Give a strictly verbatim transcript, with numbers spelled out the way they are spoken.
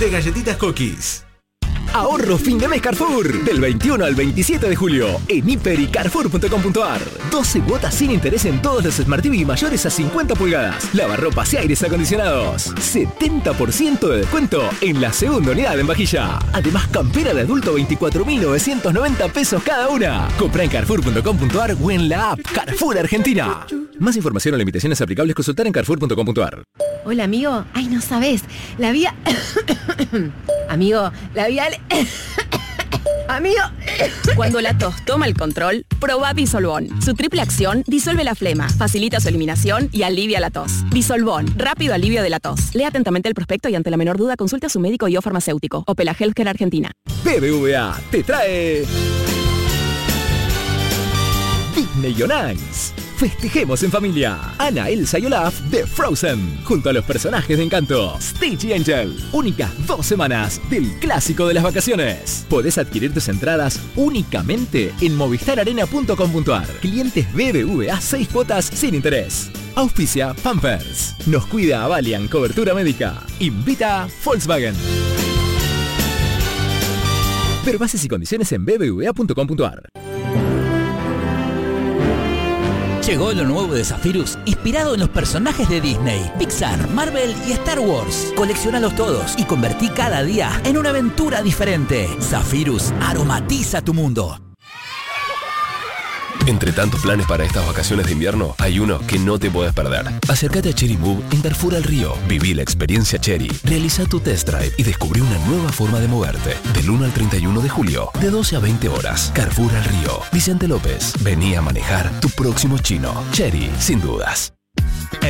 de galletitas Cookies. Ahorro fin de mes Carrefour. Del veintiuno al veintisiete de julio en hiper y carrefour punto com punto ar. doce cuotas sin interés en todos los Smart T V mayores a cincuenta pulgadas. Lavarropas y aires acondicionados. setenta por ciento de descuento en la segunda unidad en vajilla. Además, campera de adulto veinticuatro mil novecientos noventa pesos cada una. Compra en carrefour punto com punto ar o en la app Carrefour Argentina. Más información o limitaciones aplicables consultar en carrefour punto com punto ar. Hola, amigo. Ay, no sabes. La vía... Amigo, la vía... Amigo. Cuando la tos toma el control, probá Disolvón. Su triple acción disuelve la flema, facilita su eliminación y alivia la tos. Disolvón, rápido alivio de la tos. Lea atentamente el prospecto y ante la menor duda consulte a su médico y o farmacéutico. Opela Healthcare Argentina. B B V A te trae Disney on Ice. Festejemos en familia. Anna, Elsa y Olaf de Frozen, junto a los personajes de Encanto. Stitch y Angel, únicas dos semanas del clásico de las vacaciones. Podés adquirir tus entradas únicamente en movistar arena punto com punto ar. Clientes B B V A seis cuotas sin interés. Auspicia Pampers. Nos cuida Valiant Cobertura Médica. Invita Volkswagen. Ver bases y condiciones en b b v a punto com punto ar. Llegó lo nuevo de Zephyrus, inspirado en los personajes de Disney, Pixar, Marvel y Star Wars. Colecciónalos todos y convertí cada día en una aventura diferente. Zephyrus aromatiza tu mundo. Entre tantos planes para estas vacaciones de invierno, hay uno que no te puedes perder. Acércate a Chery Move en Carrefour al Río. Viví la experiencia Chery. Realiza tu test drive y descubrí una nueva forma de moverte. Del uno al treinta y uno de julio, de doce a veinte horas. Carrefour al Río. Vicente López. Vení a manejar tu próximo chino. Chery, sin dudas.